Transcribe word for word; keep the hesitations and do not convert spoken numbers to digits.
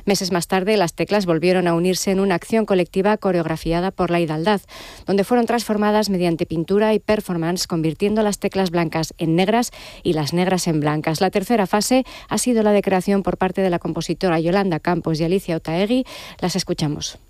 Meses más tarde, las teclas volvieron a unirse en una acción colectiva coreografiada por la Hidaldad, donde fueron transformadas mediante pintura y performance, convirtiendo las teclas blancas en negras y las negras en blancas. La tercera fase ha sido la de creación por parte de la compositora Yolanda Campos y Alicia Otaegui. Las escuchamos.